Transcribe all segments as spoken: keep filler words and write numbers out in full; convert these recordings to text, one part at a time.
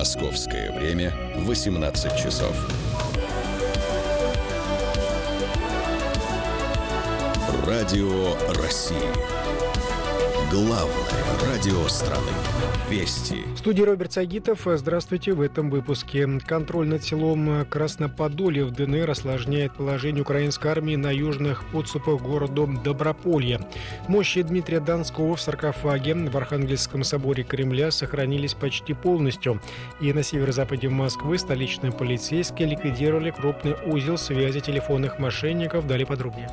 Московское время восемнадцать часов. Радио России. Главное радио страны. Вести. В студии Роберт Сагитов. Здравствуйте. В этом выпуске. Контроль над селом Красноподолье в ДНР осложняет положение украинской армии на южных подступах к городу Доброполье. Мощи Дмитрия Донского в саркофаге в Архангельском соборе Кремля сохранились почти полностью. И на северо-западе Москвы столичные полицейские ликвидировали крупный узел связи телефонных мошенников. Далее подробнее.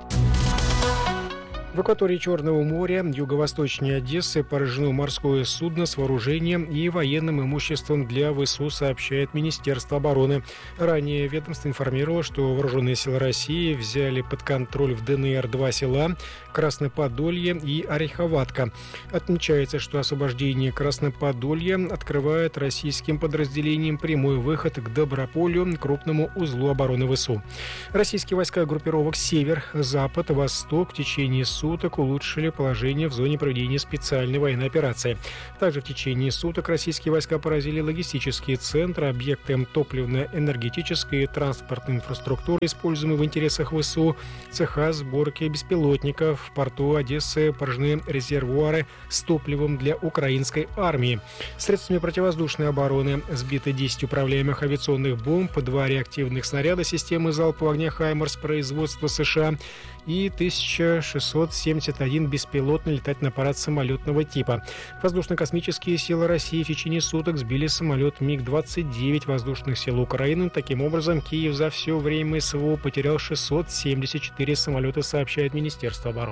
В акватории Черного моря, юго-восточнее Одессы, поражено морское судно с вооружением и военным имуществом для ВСУ, сообщает Министерство обороны. Ранее ведомство информировало, что вооруженные силы России взяли под контроль в ДНР два села – Красноподолье и Ореховатка. Отмечается, что освобождение Красноподолья открывает российским подразделениям прямой выход к Доброполью, крупному узлу обороны ВСУ. Российские войска группировок «Север», «Запад», «Восток» в течение суток улучшили положение в зоне проведения специальной военной операции. Также в течение суток российские войска поразили логистические центры, объекты топливно-энергетической и транспортной инфраструктуры, используемые в интересах ВСУ, цеха сборки беспилотников. В порту Одессы поражены резервуары с топливом для украинской армии. Средствами противовоздушной обороны сбиты десять управляемых авиационных бомб, два реактивных снаряда системы залпового огня «Хаймарс» производства США и тысяча шестьсот семьдесят один беспилотный летательный аппарат самолетного типа. Воздушно-космические силы России в течение суток сбили самолет миг двадцать девять воздушных сил Украины. Таким образом, Киев за все время СВО потерял шестьсот семьдесят четыре самолета, сообщает Министерство обороны.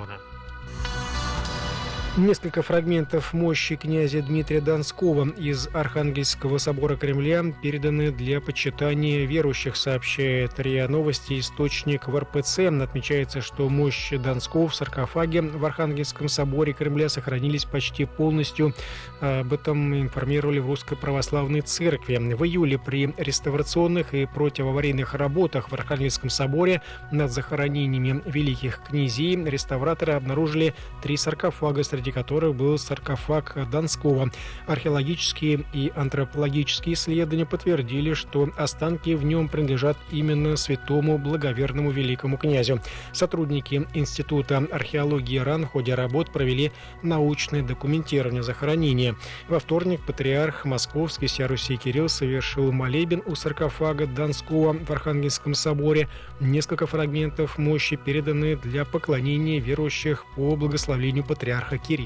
Несколько фрагментов мощи князя Дмитрия Донского из Архангельского собора Кремля переданы для почитания верующих, сообщает РИА Новости, источник в эр пэ цэ. Отмечается, что мощи Донского в саркофаге в Архангельском соборе Кремля сохранились почти полностью. Об этом информировали в Русской Православной Церкви. В июле при реставрационных и противоаварийных работах в Архангельском соборе над захоронениями великих князей реставраторы обнаружили три саркофага, среди которых был саркофаг Донского. Археологические и антропологические исследования подтвердили, что останки в нем принадлежат именно святому благоверному великому князю. Сотрудники Института археологии РАН в ходе работ провели научное документирование захоронения. Во вторник патриарх Московский всея Руси Кирилл совершил молебен у саркофага Донского в Архангельском соборе. Несколько фрагментов мощи переданы для поклонения верующих по благословению патриарха Кирилла.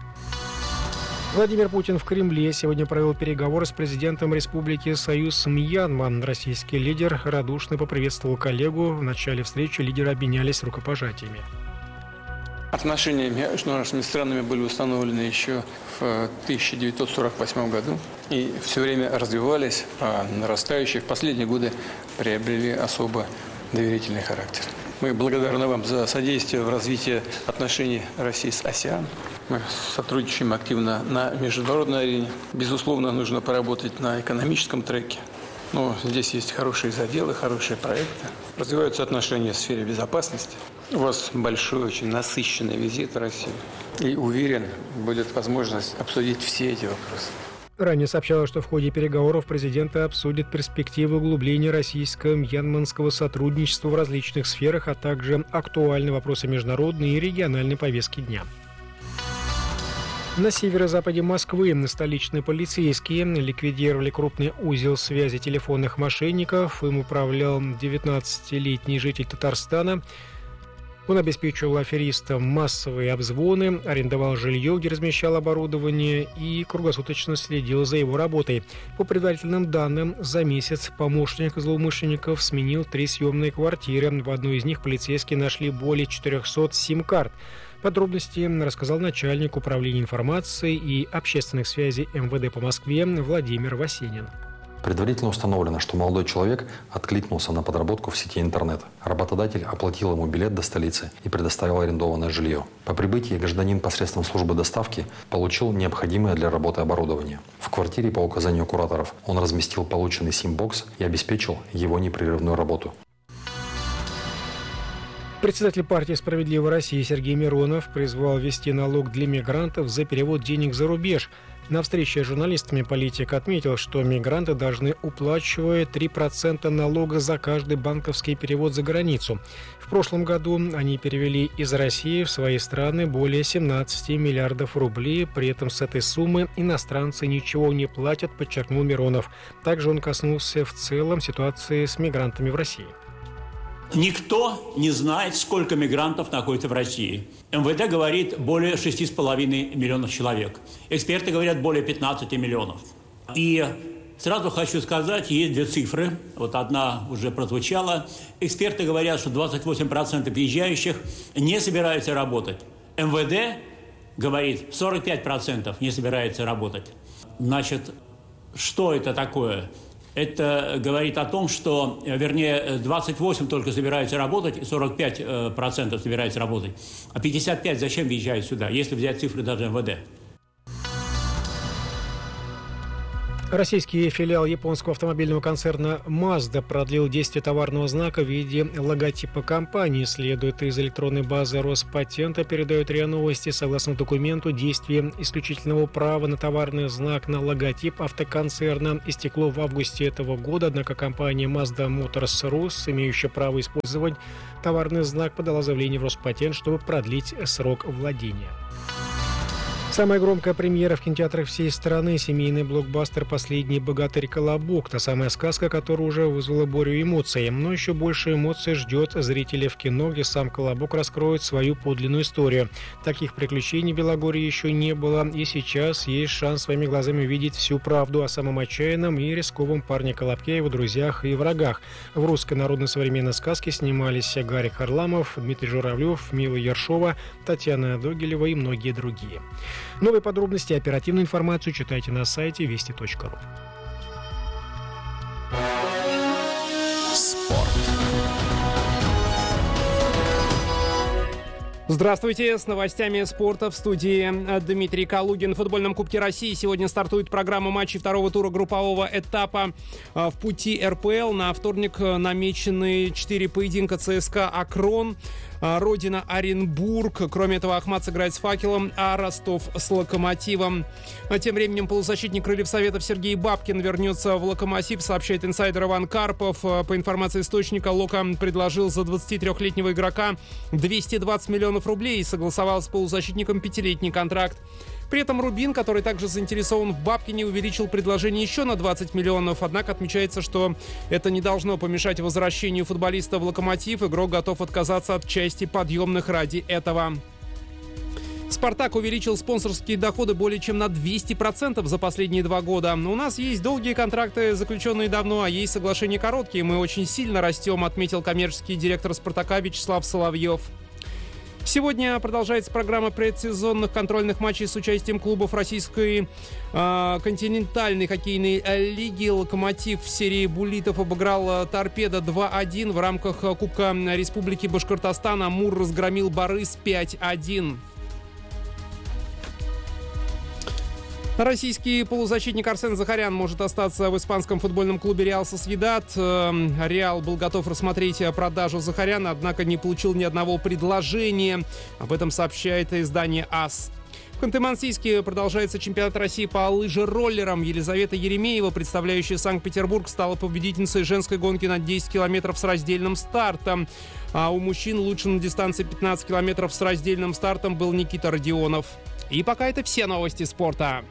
Владимир Путин в Кремле сегодня провел переговоры с президентом Республики Союз Мьянма. Российский лидер радушно поприветствовал коллегу. В начале встречи лидеры обменялись рукопожатиями. Отношения между нашими странами были установлены еще в тысяча девятьсот сорок восьмом году и все время развивались, а нарастающие в последние годы приобрели особо доверительный характер. Мы благодарны вам за содействие в развитии отношений России с АСЕАН. Мы сотрудничаем активно на международной арене. Безусловно, нужно поработать на экономическом треке. Но здесь есть хорошие заделы, хорошие проекты. Развиваются отношения в сфере безопасности. У вас большой, очень насыщенный визит в Россию. И уверен, будет возможность обсудить все эти вопросы. Ранее сообщалось, что в ходе переговоров президенты обсудят перспективы углубления российско-мьянманского сотрудничества в различных сферах, а также актуальные вопросы международной и региональной повестки дня. На северо-западе Москвы столичные полицейские ликвидировали крупный узел связи телефонных мошенников. Им управлял девятнадцатилетний житель Татарстана. Он обеспечивал аферистам массовые обзвоны, арендовал жилье, где размещал оборудование, и круглосуточно следил за его работой. По предварительным данным, за месяц помощник злоумышленников сменил три съемные квартиры. В одной из них полицейские нашли более четырехсот сим-карт. Подробности рассказал начальник управления информацией и общественных связей эм вэ дэ по Москве Владимир Васенин. Предварительно установлено, что молодой человек откликнулся на подработку в сети интернет. Работодатель оплатил ему билет до столицы и предоставил арендованное жилье. По прибытии гражданин посредством службы доставки получил необходимое для работы оборудование. В квартире по указанию кураторов он разместил полученный сим-бокс и обеспечил его непрерывную работу. Председатель партии «Справедливая Россия» Сергей Миронов призвал ввести налог для мигрантов за перевод денег за рубеж. На встрече с журналистами политик отметил, что мигранты должны уплачивать три процента налога за каждый банковский перевод за границу. В прошлом году они перевели из России в свои страны более семнадцать миллиардов рублей. При этом с этой суммы иностранцы ничего не платят, подчеркнул Миронов. Также он коснулся в целом ситуации с мигрантами в России. Никто не знает, сколько мигрантов находится в России. эм вэ дэ говорит более шести с половиной миллионов человек. Эксперты говорят более пятнадцати миллионов. И сразу хочу сказать, есть две цифры. Вот одна уже прозвучала. Эксперты говорят, что двадцать восемь процентов въезжающих не собираются работать. эм вэ дэ говорит, сорок пять процентов не собирается работать. Значит, что это такое? Это говорит о том, что, вернее, двадцать восемь только собираются работать, и сорок пять процентов собираются работать. А пятьдесят пять зачем въезжают сюда, если взять цифры даже эм вэ дэ? Российский филиал японского автомобильного концерна Mazda продлил действие товарного знака в виде логотипа компании. Следует из электронной базы Роспатента, передает РИА Новости. Согласно документу, действие исключительного права на товарный знак на логотип автоконцерна истекло в августе этого года, однако компания Mazda Motors Rus, имеющая право использовать товарный знак, подала заявление в Роспатент, чтобы продлить срок владения. Самая громкая премьера в кинотеатрах всей страны – семейный блокбастер «Последний богатырь Колобок». Та самая сказка, которая уже вызвала бурю эмоций. Но еще больше эмоций ждет зрителя в кино, где сам Колобок раскроет свою подлинную историю. Таких приключений в Белогорье еще не было, и сейчас есть шанс своими глазами увидеть всю правду о самом отчаянном и рисковом парне Колобке, его друзьях и врагах. В русской народной современной сказке снимались Гарик Харламов, Дмитрий Журавлев, Мила Ершова, Татьяна Догилева и многие другие. Новые подробности и оперативную информацию читайте на сайте вести точка ру. Спорт. Здравствуйте, с новостями спорта в студии Дмитрий Калугин. В футбольном Кубке России сегодня стартует программа матчей второго тура группового этапа в пути эр пэ эл. На вторник намечены четыре поединка: ЦСКА Акрон, Родина Оренбург. Кроме этого, Ахмат сыграет с Факелом, а Ростов с Локомотивом. А тем временем полузащитник Крыльев Советов Сергей Бабкин вернется в Локомотив, сообщает инсайдер Иван Карпов. По информации источника, Лока предложил за двадцатитрёхлетнего игрока двести двадцать миллионов рублей и согласовал с полузащитником пятилетний контракт. При этом Рубин, который также заинтересован в Бабкине, увеличил предложение еще на двадцать миллионов. Однако отмечается, что это не должно помешать возвращению футболиста в «Локомотив». Игрок готов отказаться от части подъемных ради этого. «Спартак» увеличил спонсорские доходы более чем на двести процентов за последние два года. У нас есть долгие контракты, заключенные давно, а есть соглашения короткие. Мы очень сильно растем, отметил коммерческий директор «Спартака» Вячеслав Соловьев. Сегодня продолжается программа предсезонных контрольных матчей с участием клубов российской э, континентальной хоккейной лиги. «Локомотив» в серии буллитов обыграл «Торпедо» два один. В рамках Кубка Республики Башкортостан «Амур» разгромил «Барыс» пять один. Российский полузащитник Арсен Захарян может остаться в испанском футбольном клубе «Реал Сосьедад». «Реал» был готов рассмотреть продажу Захаряна, однако не получил ни одного предложения. Об этом сообщает издание АС. В Ханты-Мансийске продолжается чемпионат России по лыжероллерам. Елизавета Еремеева, представляющая Санкт-Петербург, стала победительницей женской гонки на десять километров с раздельным стартом. А у мужчин лучше на дистанции пятнадцать километров с раздельным стартом был Никита Родионов. И пока это все новости спорта.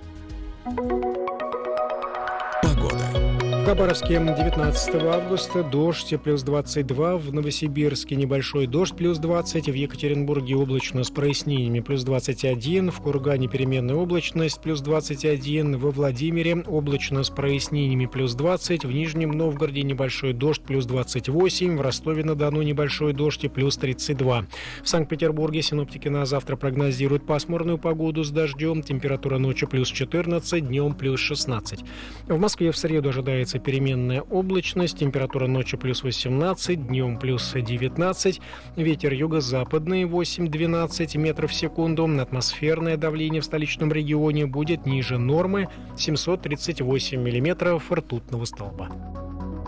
Погода. В Хабаровске девятнадцатого августа дождь плюс двадцать два, в Новосибирске небольшой дождь плюс двадцать, в Екатеринбурге облачно с прояснениями плюс двадцать один, в Кургане переменная облачность плюс двадцать один, во Владимире облачно с прояснениями плюс двадцать, в Нижнем Новгороде небольшой дождь плюс двадцать восемь, в Ростове-на-Дону небольшой дождь и плюс тридцать два. В Санкт-Петербурге синоптики на завтра прогнозируют пасмурную погоду с дождем, температура ночью плюс четырнадцать, днем плюс шестнадцать. В Москве в среду ожидается переменная облачность, температура ночью плюс восемнадцать, днем плюс девятнадцать, ветер юго-западный восемь-двенадцать метров в секунду, атмосферное давление в столичном регионе будет ниже нормы семьсот тридцать восемь миллиметров ртутного столба.